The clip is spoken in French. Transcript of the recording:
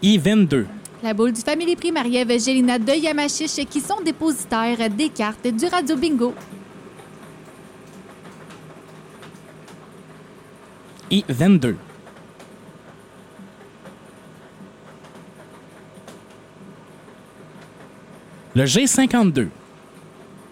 I-22. La boule du Family Prix Marie-Ève Gélina de Yamachiche qui sont dépositaires des cartes du Radio Bingo. I-22. Le G52.